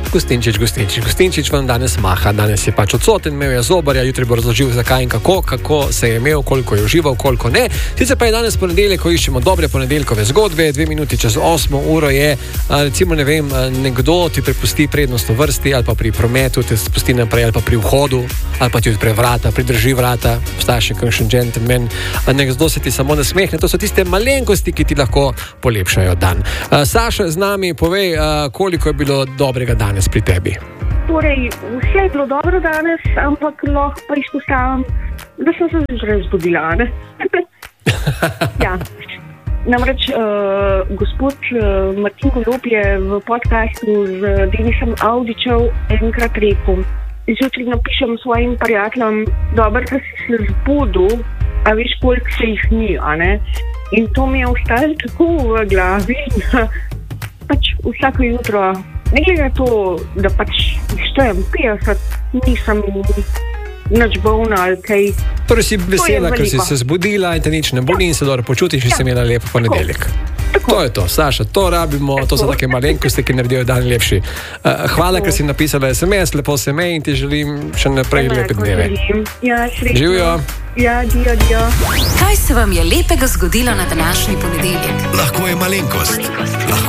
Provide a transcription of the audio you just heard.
Gustinčič vam danes maha, danes je pač odsoten, imel je zobarja, jutri bo razložil zakaj in kako se je imel, koliko je užival, koliko ne. Sicer pa je danes ponedeljek, ko iščemo dobre ponedeljkove zgodbe, 2 minuti čez 8 uro je, recimo ne vem, nekdo ti prepusti prednost v vrsti ali pa pri prometu, te spusti naprej ali pa pri vhodu, ali pa ti odpre vrata, pridrži vrata, obstaja še kakšen gentleman, nekdo se ti samo nasmehne, to so tiste malenkosti, ki ti lahko polepšajo dan. Saša z nami, povej, koliko je bilo dobrega danes pri tebi? Torej, vse je bilo dobro danes, ampak lahko pa izpostavim, da sem se zjutraj zbudila, ne? Ja. Namreč gospod Martin Golob je v podcastu z Denisom Avdićem enkrat rekel: zjutraj napišem svojim prijateljem, dobro, da si se zbudil, a veš, koliko se jih ni, a ne? In to mi je ostalo tako v glavi, da pač vsako jutro, ne glede na to, da pač štejem 50, nisem nič bolna ali kaj. Torej si vesela, ker si se zbudila in te nič ne boli in se dobro počutiš in si imela lep ponedeljek. To je to, Saša, to rabimo, to so take malenkosti, ki naredijo dan lepši. Hvala, ker si napisala SMS, lepo se me in ti želim še naprej lepe dneve. Ja, srečno. Živijo. Ja, dio. Kaj se vam je lepega zgodilo na današnji ponedeljek? Lahko je malenkost.